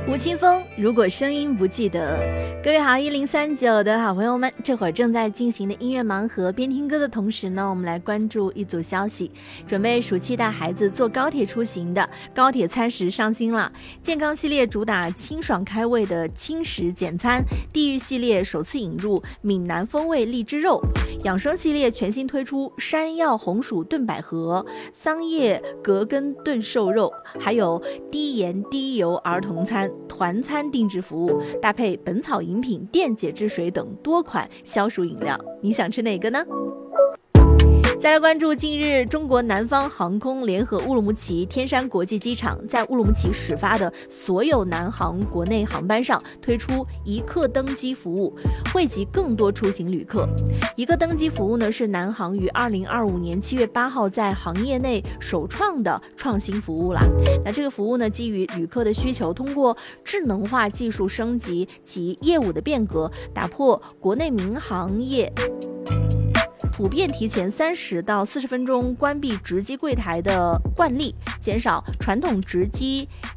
吴青峰，如果声音不记得。各位好，1039的好朋友们，这会儿正在进行的音乐盲盒，边听歌的同时呢，我们来关注一组消息。准备暑期带孩子坐高铁出行的，高铁餐食上新了。健康系列主打清爽开胃的轻食简餐，地狱系列首次引入闽南风味荔枝肉，养生系列全新推出山药红薯炖百合、桑叶葛根炖瘦肉，还有低盐低油儿童餐、团餐定制服务，搭配本草饮品、电解质水等多款消暑饮料，你想吃哪个呢？再来关注近日中国南方航空联合乌鲁木齐天山国际机场在乌鲁木齐始发的所有南航国内航班上推出一客登机服务，惠及更多出行旅客。一客登机服务呢，是南航于2025年7月8号在行业内首创的创新服务啦。那这个服务呢，基于旅客的需求，通过智能化技术升级及业务的变革，打破国内民航业普遍提前30到40分钟关闭值机柜台的惯例，减少传统值机